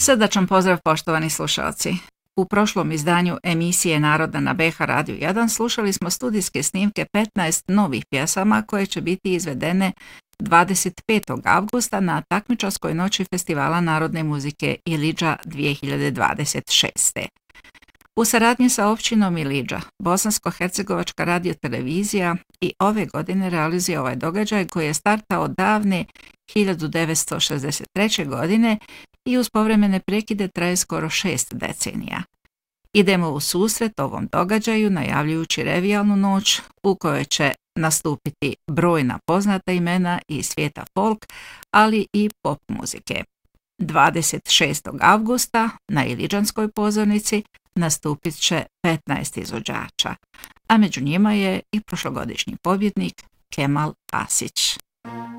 Srdačan pozdrav poštovani slušalci. U prošlom izdanju emisije Narodna na BH Radio 1 slušali smo studijske snimke 15 novih pjesama koje će biti izvedene 25. avgusta na takmičarskoj noći Festivala narodne muzike Ilidža 2026. U saradnji sa općinom Ilidža, Bosansko-hercegovačka radiotelevizija i ove godine realizuje ovaj događaj koji je startao davne 1963. godine i uz povremene prekide traje skoro 6 decenija. Idemo u susret ovom događaju najavljujući revijalnu noć u kojoj će nastupiti brojna poznata imena iz svijeta folk, ali i pop muzike. 26. avgusta na Ilidžanskoj pozornici nastupit će 15 izvođača, a među njima je i prošlogodišnji pobjednik Kemal Asić.